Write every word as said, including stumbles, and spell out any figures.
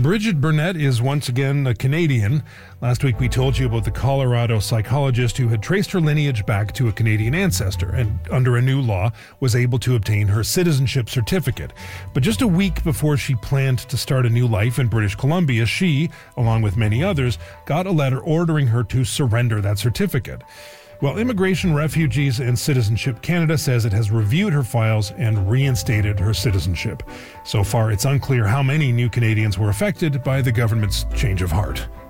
Bridget Burnett is once again a Canadian. Last week we told you about the Colorado psychologist who had traced her lineage back to a Canadian ancestor and, under a new law, was able to obtain her citizenship certificate. But just a week before she planned to start a new life in British Columbia, she, along with many others, got a letter ordering her to surrender that certificate. Well, Immigration, Refugees, and Citizenship Canada says it has reviewed her files and reinstated her citizenship. So far, it's unclear how many new Canadians were affected by the government's change of heart.